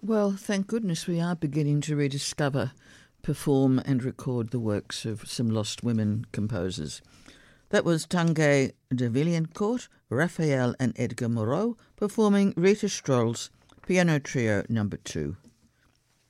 Well, thank goodness we are beginning to rediscover, perform and record the works of some lost women composers. That was Tanguy de Villancourt, Raphael and Edgar Moreau performing Rita Stroll's Piano Trio No. 2.